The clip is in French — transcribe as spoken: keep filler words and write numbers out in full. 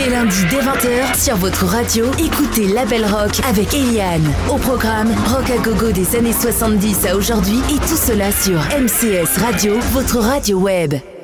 les lundis dès vingt heures sur votre radio, écoutez Label Rock avec Eliane. Au programme, rock à gogo des années soixante-dix à aujourd'hui et tout cela sur M C S Radio, votre radio web.